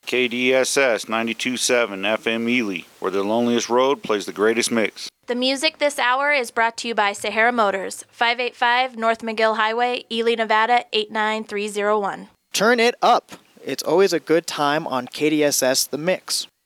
KDSS 92.7 FM Ely, where the loneliest road plays the greatest mix. The music this hour is brought to you by Sahara Motors, 585 North McGill Highway, Ely, Nevada, 89301. Turn it up. It's always a good time on KDSS The Mix.